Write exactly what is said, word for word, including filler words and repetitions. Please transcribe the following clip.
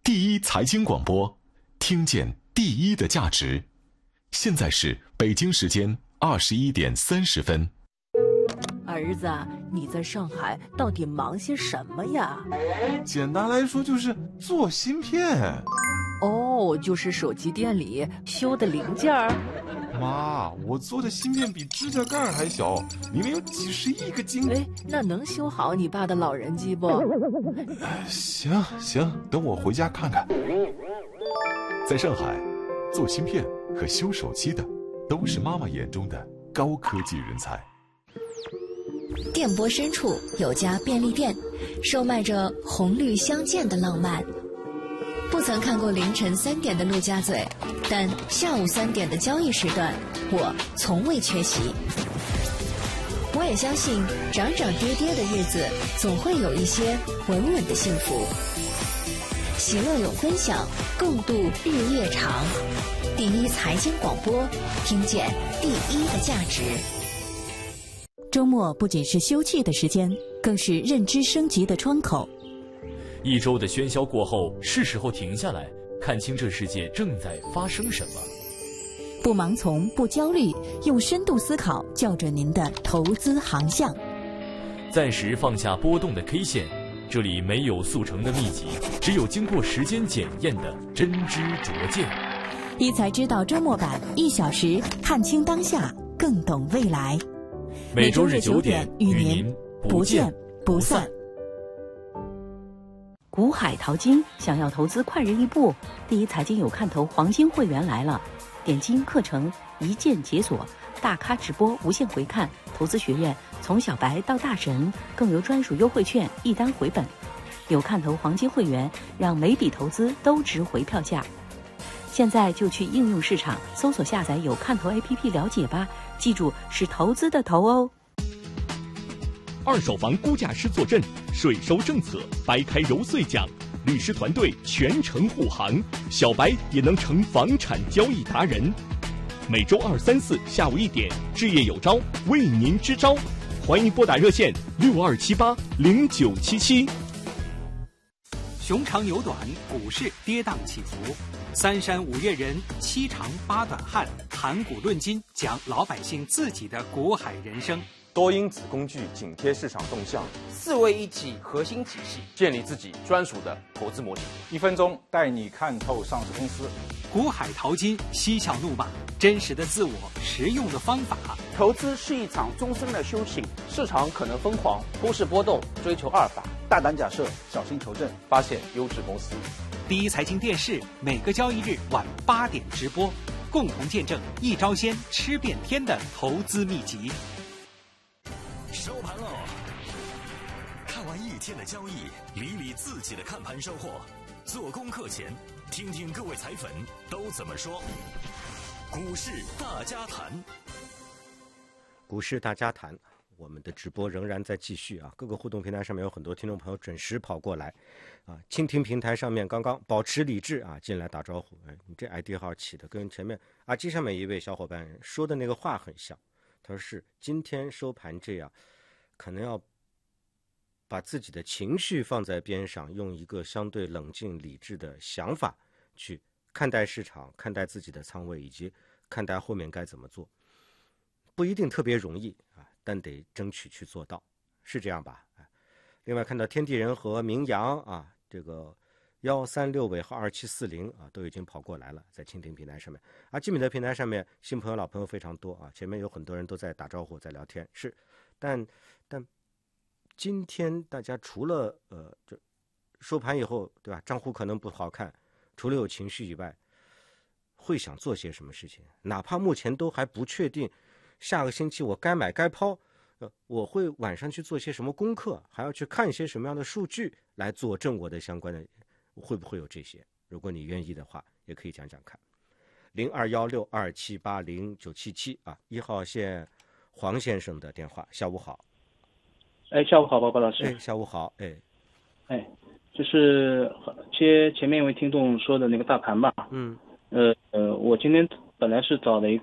第一财经广播，听见第一的价值。现在是北京时间二十一点三十分。 儿子，你在上海到底忙些什么呀？ 简单来说就是做芯片。 哦，就是手机店里修的零件儿。 妈，我做的芯片比指甲盖还小，里面有几十亿个晶。 哎，那能修好你爸的老人机不？ 行行，等我回家看看。 在上海，做芯片和修手机的都是妈妈眼中的高科技人才。 电波深处有家便利店，售卖着红绿相间的浪漫。不曾看过凌晨三点的陆家嘴，但下午三点的交易时段，我从未缺席。我也相信，涨涨跌跌的日子，总会有一些稳稳的幸福。喜乐有分享，共度日夜长。第一财经广播，听见第一的价值。 周末不仅是休憩的时间，更是认知升级的窗口。 一周的喧嚣过后，是时候停下来，看清这世界正在发生什么。 不盲从，不焦虑，用深度思考校准您的投资航向。 暂时放下波动的 K 线，这里没有速成的秘籍，只有经过时间检验的真知灼见。 一财知道周末版，一小时看清当下，更懂未来。 每周日九点与您不见不散。 股海淘金，想要投资快人一步，第一财经有看头黄金会员来了，点金课程一键解锁，大咖直播无限回看，投资学院从小白到大神，更有专属优惠券一单回本。有看头黄金会员，让每笔投资都值回票价。现在就去应用市场搜索下载有看头 A P P 了解吧，记住是投资的投哦。 二手房估价师坐镇，税收政策掰开揉碎讲，律师团队全程护航，小白也能成房产交易达人。每周二、三、四下午一点，置业有招为您支招，欢迎拨打热线六二七八零九七七。 熊长牛短，股市跌宕起伏，三山五岳人，七长八短汉，谈股论金，讲老百姓自己的股海人生。 多因子工具紧贴市场动向， 四位一体核心体系， 建立自己专属的投资模型。 一分钟带你看透上市公司。 股海淘金，嬉笑怒骂，真实的自我，实用的方法。 投资是一场终身的修行， 市场可能疯狂，忽视波动，追求阿尔法。 大胆假设，小心求证， 发现优质公司。 第一财经电视每个交易日晚八点直播，共同见证一招鲜吃遍天的投资秘籍。 收盘喽！看完一天的交易，理理自己的看盘收获。做功课前，听听各位财粉都怎么说。股市大家谈， 股市大家谈，我们的直播仍然在继续啊！各个互动平台上面有很多听众朋友准时跑过来啊。蜻蜓平台上面刚刚保持理智啊，进来打招呼。哎，你这 I D 号起的跟前面阿基上面一位小伙伴说的那个话很像。他说是今天收盘这样，可能要把自己的情绪放在边上，用一个相对冷静理智的想法去看待市场，看待自己的仓位，以及看待后面该怎么做。不一定特别容易啊，但得争取去做到，是这样吧？另外看到天地人和明阳啊，这个幺三六尾号二七四零啊，都已经跑过来了，在蜻蜓平台上面啊，基米德平台上面新朋友老朋友非常多啊，前面有很多人都在打招呼，在聊天，是，但但今天大家除了呃，这收盘以后对吧，账户可能不好看，除了有情绪以外，会想做些什么事情？哪怕目前都还不确定，下个星期我该买该抛。呃，我会晚上去做些什么功课，还要去看一些什么样的数据来佐证我的相关的，会不会有这些？如果你愿意的话，也可以讲讲看。零二幺六二七八零九七七啊，一号线黄先生的电话。下午好。 哎，下午好，包包老师。 哎，下午好。哎， 哎，就是接前面一位听众说的那个大盘吧。 嗯。 呃呃，我今天本来是找了一